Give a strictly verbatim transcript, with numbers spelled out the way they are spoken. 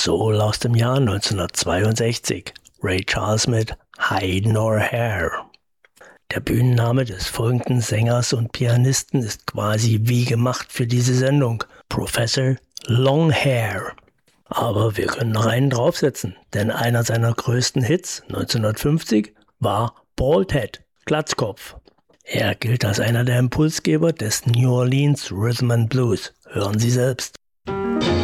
Soul aus dem Jahr neunzehnhundertzweiundsechzig. Ray Charles mit Hide Nor Hair. Der Bühnenname des folgenden Sängers und Pianisten ist quasi wie gemacht für diese Sendung. Professor Longhair. Aber wir können noch einen draufsetzen, denn einer seiner größten Hits neunzehnhundertfünfzig war Baldhead, Glatzkopf. Er gilt als einer der Impulsgeber des New Orleans Rhythm and Blues. Hören Sie selbst.